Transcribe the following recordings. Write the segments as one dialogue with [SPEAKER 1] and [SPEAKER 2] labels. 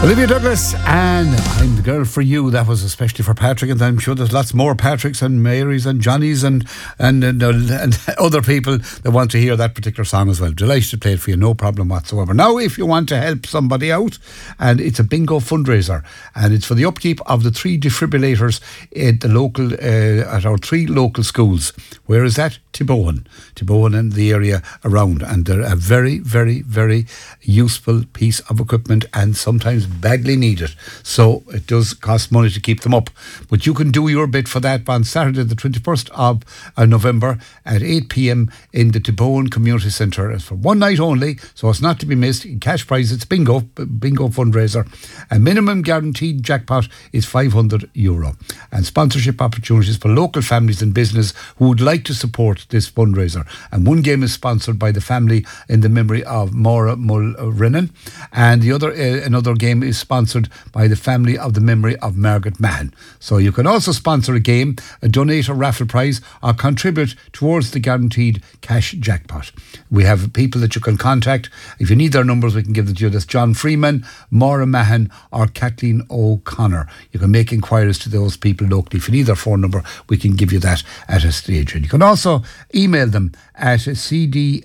[SPEAKER 1] Olivia Douglas and I'm the Girl for You. That was especially for Patrick, and I'm sure there's lots more Patricks and Marys and Johnnies and other people that want to hear that particular song as well. Delighted to play it for you, no problem whatsoever. Now, if you want to help somebody out, and it's a bingo fundraiser, and it's for the upkeep of the 3 defibrillators at the local at our 3 local schools. Where is that? Tiboan and the area around, and they're a very, very, very useful piece of equipment and sometimes badly needed. So it does cost money to keep them up, but you can do your bit for that on Saturday the 21st of November at 8 p.m. in the Tiboan Community Centre. It's for one night only, so it's not to be missed. Cash prize, it's bingo fundraiser. A minimum guaranteed jackpot is €500, and sponsorship opportunities for local families and business who would like to support this fundraiser. And one game is sponsored by the family in the memory of Maura Mulrennan, and the other another game is sponsored by the family of the memory of Margaret Mahan. So you can also sponsor a game, donate a raffle prize, or contribute towards the guaranteed cash jackpot. We have people that you can contact. If you need their numbers, we can give them to you. That's John Freeman, Maura Mahan, or Kathleen O'Connor. You can make inquiries to those people locally. If you need their phone number, we can give you that at a stage. And you can also email them at CFTD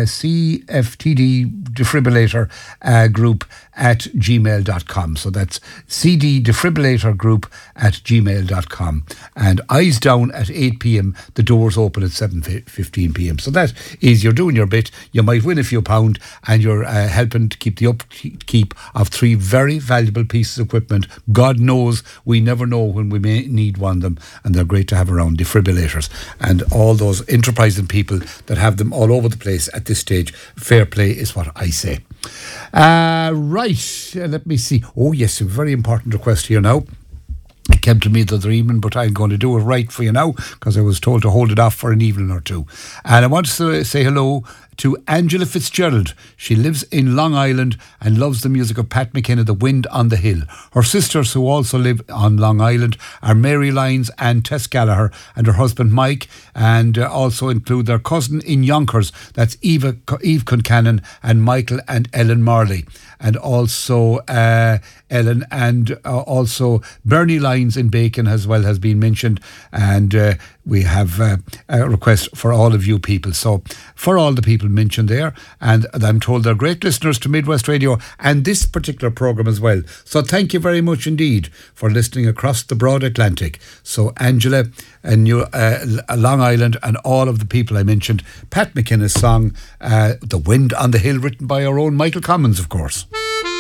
[SPEAKER 1] defibrillator group at gmail.com. So that's CD defibrillator group at gmail.com. And eyes down at 8 p.m. The doors open at 7:15 p.m. So that is, you're doing your bit. You might win a few pound, and you're helping to keep the upkeep of 3 very valuable pieces of equipment. God knows we never know when we may need one of them, and they're great to have around, defibrillators, and all those enterprising people that have them all over the place at this stage. Fair play is what I say. Right, let me see. Oh yes, a very important request here now. It came to me the other evening, but I'm going to do it right for you now, because I was told to hold it off for an evening or two. And I want to say hello to Angela Fitzgerald. She lives in Long Island and loves the music of Pat McKenna, The Wind on the Hill. Her sisters, who also live on Long Island, are Mary Lyons and Tess Gallagher, and her husband Mike, and also include their cousin in Yonkers, that's Eve Concannon, and Michael and Ellen Marley, and also Ellen, and also Bernie Lyons in Bacon as well has been mentioned. And we have a request for all of you people. So for all the people mentioned there, and I'm told they're great listeners to Midwest Radio and this particular programme as well. So thank you very much indeed for listening across the broad Atlantic. So Angela and Long Island, and all of the people I mentioned, Pat McKenna's song, The Wind on the Hill, written by our own Michael Commons, of course.